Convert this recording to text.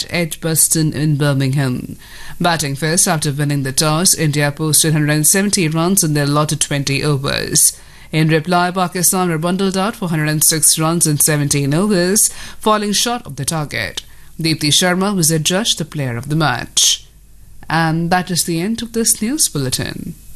Edgbaston in Birmingham. Batting first after winning the toss, India posted 170 runs in their allotted 20 overs. In reply, Pakistan were bundled out for 106 runs in 17 overs, falling short of the target. Deepti Sharma was adjudged the player of the match. And that is the end of this news bulletin.